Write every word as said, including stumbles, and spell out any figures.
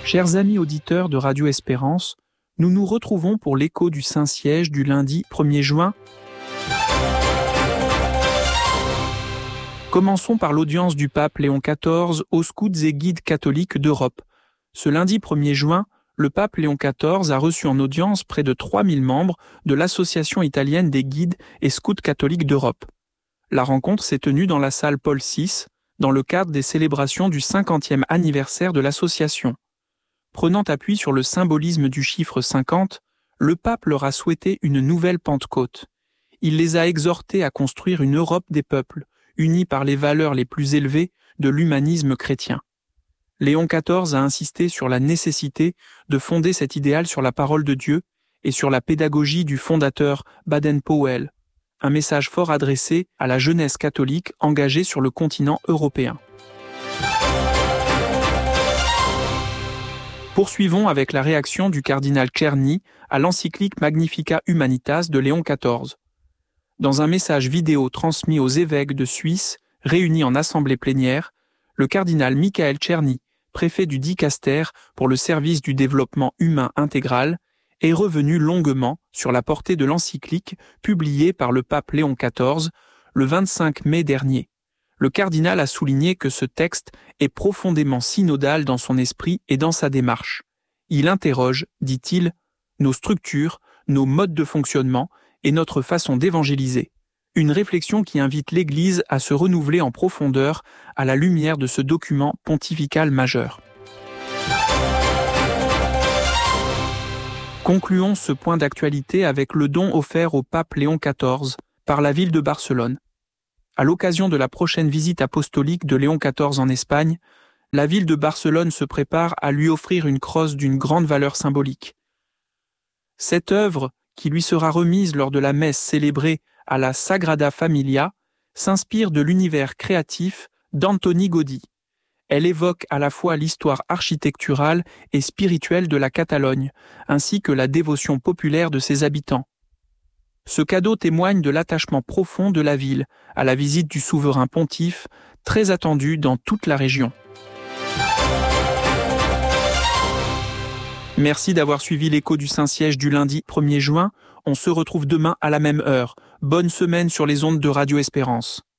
Chers amis auditeurs de Radio Espérance, nous nous retrouvons pour l'écho du Saint-Siège du lundi premier juin. Commençons par l'audience du pape Léon quatorze aux scouts et guides catholiques d'Europe. Ce lundi premier juin, le pape Léon quatorze a reçu en audience près de trois mille membres de l'Association italienne des guides et scouts catholiques d'Europe. La rencontre s'est tenue dans la salle Paul six, dans le cadre des célébrations du cinquantième anniversaire de l'association. Prenant appui sur le symbolisme du chiffre cinquante, le pape leur a souhaité une nouvelle Pentecôte. Il les a exhortés à construire une Europe des peuples, unie par les valeurs les plus élevées de l'humanisme chrétien. Léon quatorze a insisté sur la nécessité de fonder cet idéal sur la parole de Dieu et sur la pédagogie du fondateur Baden-Powell, un message fort adressé à la jeunesse catholique engagée sur le continent européen. Poursuivons avec la réaction du cardinal Czerny à l'encyclique Magnificat Humanitas de Léon quatorze. Dans un message vidéo transmis aux évêques de Suisse, réunis en assemblée plénière, le cardinal Michael Czerny, préfet du Dicaster pour le service du développement humain intégral, est revenu longuement sur la portée de l'encyclique publiée par le pape Léon quatorze le vingt-cinq mai dernier. Le cardinal a souligné que ce texte est profondément synodal dans son esprit et dans sa démarche. Il interroge, dit-il, nos structures, nos modes de fonctionnement et notre façon d'évangéliser. Une réflexion qui invite l'Église à se renouveler en profondeur à la lumière de ce document pontifical majeur. Concluons ce point d'actualité avec le don offert au pape Léon quatorze par la ville de Barcelone. À l'occasion de la prochaine visite apostolique de Léon quatorze en Espagne, la ville de Barcelone se prépare à lui offrir une crosse d'une grande valeur symbolique. Cette œuvre, qui lui sera remise lors de la messe célébrée à la Sagrada Familia, s'inspire de l'univers créatif d'Antoni Gaudí. Elle évoque à la fois l'histoire architecturale et spirituelle de la Catalogne, ainsi que la dévotion populaire de ses habitants. Ce cadeau témoigne de l'attachement profond de la ville à la visite du souverain pontife, très attendu dans toute la région. Merci d'avoir suivi l'écho du Saint-Siège du lundi premier juin. On se retrouve demain à la même heure. Bonne semaine sur les ondes de Radio Espérance.